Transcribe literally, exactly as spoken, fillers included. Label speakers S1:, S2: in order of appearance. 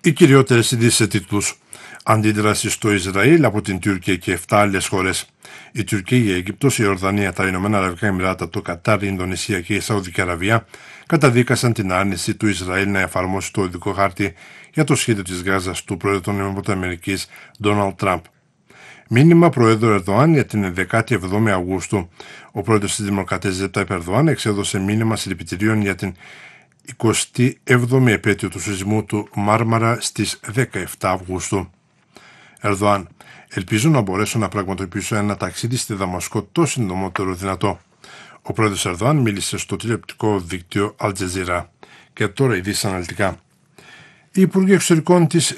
S1: Οι κυριότερες ειδήσεις σε τίτλους. Αντίδραση στο Ισραήλ από την Τουρκία και επτά άλλες χώρες. Η Τουρκία, η Αίγυπτος, η Ορδανία, τα Ηνωμένα Αραβικά Εμιράτα, το Κατάρ, η Ινδονησία και η Σαουδική Αραβία καταδίκασαν την άρνηση του Ισραήλ να εφαρμόσει το οδικό χάρτη για το σχέδιο της Γάζας του Πρόεδρου των ΗΠΑ Ντόναλντ Τραμπ. Μήνυμα Προέδρου Ερδοάν για την δεκάτη εβδόμη Αυγούστου. Ο πρόεδρος της Δημοκρατίας Ρετζέπ Ταγιπ Ερδοάν εξέδωσε μήνυμα συλληπιτηρίων για την εικοστή έβδομη επέτειο του σεισμού του Μάρμαρα στις δεκαεπτά Αυγούστου. Ερδοάν: ελπίζω να μπορέσω να πραγματοποιήσω ένα ταξίδι στη Δαμασκό το συντομότερο δυνατό. Ο πρόεδρος Ερδοάν μίλησε στο τηλεοπτικό δίκτυο Al Jazeera. Και τώρα ειδήσεις αναλυτικά. Οι Υπουργοί Εξωτερικών της